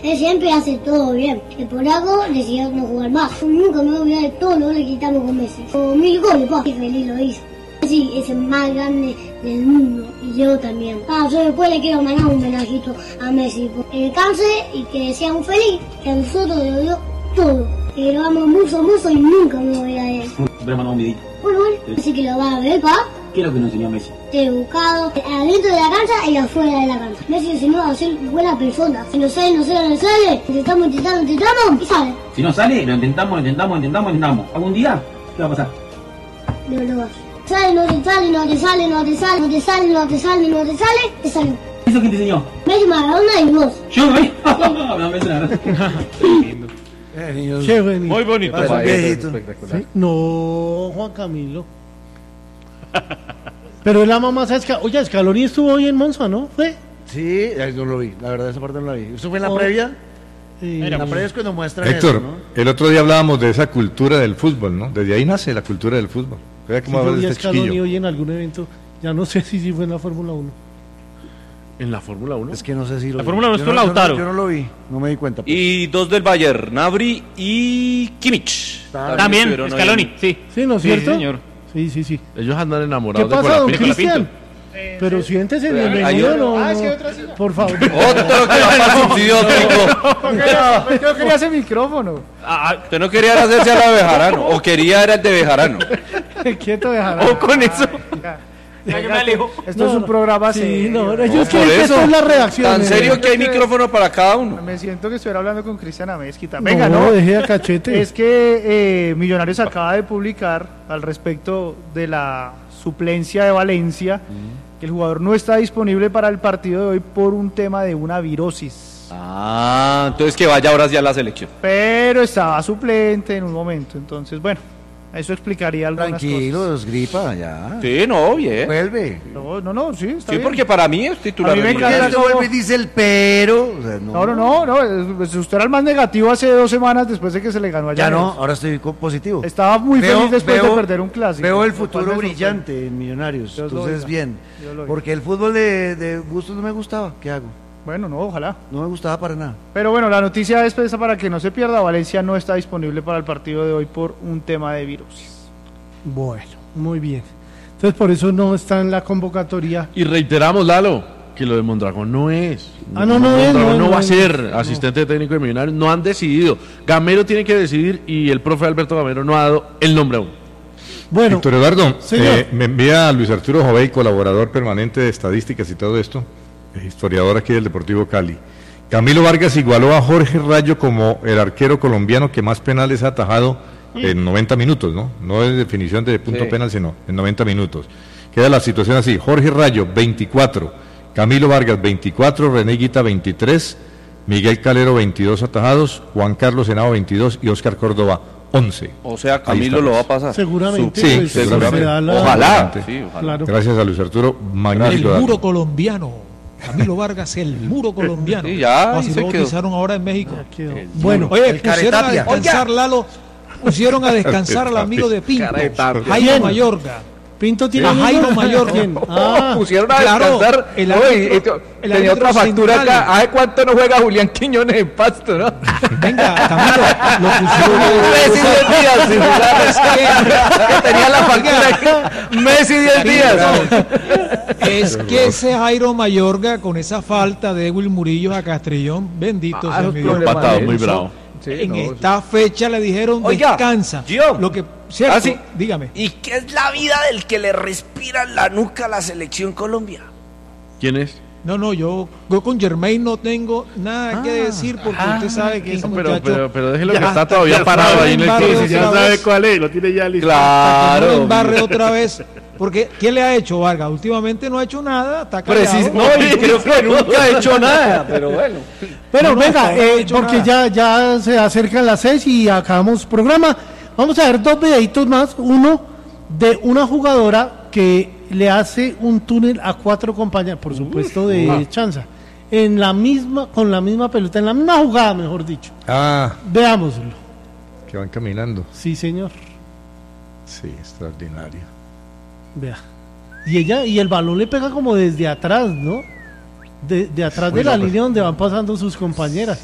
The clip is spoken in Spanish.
Él siempre hace todo bien. Y por algo decidió no jugar más. Nunca me voy a olvidar de todo lo que le quitamos con Messi. Como 1000 goles, pa. Y feliz lo hizo. Messi es el más grande del mundo. Y yo también. Yo después le quiero mandar un menajito a Messi. Que descanse y que sea un feliz. Que a nosotros le dio todo. Que lo amo mucho y nunca me voy a ir a él. Te mandamos un videito. Bueno, así que lo va a ver, pa. ¿Qué es lo que nos enseñó Messi? Educado, adentro de la cancha y afuera de la cancha. Messi enseñó a ser buena persona. Si no sale, intentamos y sale. Si no sale, lo intentamos. ¿Algún día? ¿Qué va a pasar? No lo vas. No te sale. ¿Eso quién te enseñó? Messi, Maradona y vos. ¿Yo? No, Messi, la verdad. Qué bonito. Muy bonito. ¿Sí? No, Juan Camilo. Pero él ama más a Scaloni. Oye, Scaloni estuvo hoy en Monza, ¿no? ¿Fue? Sí, no lo vi, la verdad esa parte no la vi. ¿Eso fue en la previa? En la previa es cuando muestran Héctor, eso, ¿no? el otro día hablábamos de esa cultura del fútbol, ¿no? Desde ahí nace la cultura del fútbol. Vea cómo Yo habla vi a este Scaloni chiquillo. hoy en algún evento. Ya no sé si fue en la Fórmula 1. ¿En la Fórmula 1? Es que no sé si lo La vi. Fórmula 1 Yo estuvo no- Lautaro. Yo no lo vi, no me di cuenta. Pues. Y 2 del Bayern, Gnabry y Kimmich. También, estuvieron hoy Scaloni, en- sí. Sí, ¿no es cierto? señor. Sí. Ellos andan ¿Qué enamorados pasa, don de Cristian? Pero siéntese, Hay bienvenido, otro. no. es que otra silla. Por favor. Otro que va para el subsidio óptico. Yo quería ese micrófono. Usted no quería hacerse a la de Bejarano, o quería era el de Bejarano. Quieto, dejar. O con eso. Ya que me alejo. Esto es un programa Sí, serio. no, ellos Por quieren que eso, esto es la redacción. tan serio que hay micrófono para cada uno. Me siento que estuviera hablando con Cristian Amezquita. No, Venga, no. deje a cachete. Es que Millonarios acaba de publicar al respecto de la suplencia de Valencia que el jugador no está disponible para el partido de hoy por un tema de una virosis. Entonces que vaya ahora sí a la selección. Pero estaba suplente en un momento. Entonces, bueno, eso explicaría algunas Tranquilo, es gripa, ya. Sí, no, bien. Vuelve. cosas. No, sí, está Sí, bien. porque para mí es titular. A mí me del encanta Millonarios. Esto vuelve y dice el pero. O sea, No, pues usted era el más negativo hace 2 semanas después de que se le ganó allá. Ya no, ahora estoy positivo. Estaba muy feliz después de perder un clásico. Veo el lo cual futuro me sorprende. brillante en Millonarios. Dios lo Entonces, oiga. bien. Dios lo oiga. Porque el fútbol de Bustos no me gustaba. ¿Qué hago? Bueno, no, ojalá. No me gustaba para nada. Pero bueno, la noticia es esa para que no se pierda. Valencia no está disponible para el partido de hoy por un tema de virosis. Bueno, muy bien. Entonces por eso no está en la convocatoria. Y reiteramos, Lalo, que lo de Mondragón no es. No es, Mondragón no va a es. ser asistente técnico de Millonarios. No han decidido. Gamero tiene que decidir y el profe Alberto Gamero no ha dado el nombre aún. Bueno, Héctor Eduardo, señor. me envía a Luis Arturo Jovey, colaborador permanente de estadísticas y todo esto, historiador aquí del Deportivo Cali. Camilo Vargas igualó a Jorge Rayo como el arquero colombiano que más penales ha atajado en 90 minutos, ¿no? No es definición de punto Sí. penal, sino en 90 minutos. Queda la situación así: Jorge Rayo, 24, Camilo Vargas, 24, René Guita, 23, Miguel Calero, 22 atajados, Juan Carlos Henao, 22 y Óscar Córdoba, 11. O sea, Ahí Camilo estamos. lo va a pasar. seguramente. Sí, pues, seguramente. se da la- Ojalá. Sí, Sí, ojalá. Claro. Gracias a Luis Arturo, El magnífico dato. muro colombiano. Camilo Vargas, el muro colombiano. Sí, ya, Así ahí se lo quedó. bautizaron ahora en México. Quedó. Bueno, Oye, el pusieron a Caretapia. descansar, Lalo. Pusieron a descansar al amigo de Pinto, Caretapia. Jairo ¿Quién? Mayorga. Pinto tiene A Jairo amigos? Mayorga. ¿Quién? Ah, Pusieron a Claro, descansar. el Oye, árbitro- el tenía árbitro otra factura central. acá. ¿Hace cuánto no juega Julián Quiñones en Pasto, no? Venga, Camilo, lo pusieron. Messi 10 días sin jugar. Que tenía la factura aquí. Messi 10 días. Es que ese Jairo Mayorga, con esa falta de Edwin Murillo a Castrillón, bendito sea mi Dios. Empatado, muy bravo. En esta fecha le dijeron Oiga, descansa. Gio. Lo que, ¿cierto? Sí. Dígame. ¿Y qué es la vida del que le respira en la nuca a la selección Colombia? ¿Quién es? No, yo con Germain no tengo nada que decir porque usted sabe que ese muchacho Pero déjelo que está todavía parado ahí en el Embarre piso. otra vez. cuál es, lo tiene ya listo. hasta que no Claro. embarre otra vez. Porque, ¿qué le ha hecho Vargas? Últimamente no ha hecho nada, está callado. No, y creo que nunca ha hecho nada, pero bueno. bueno, No, venga, hasta ahora no he hecho porque ya se acercan las 6 y acabamos programa. Vamos a ver 2 videitos más. Uno de una jugadora que le hace un túnel a 4 compañeros, por supuesto de Chanza, con la misma pelota, en la misma jugada, mejor dicho. Veámoslo. Que van caminando. Sí, señor. Sí, extraordinario. Vea. Y el balón le pega como desde atrás, ¿no? De atrás de la línea donde van pasando sus compañeras.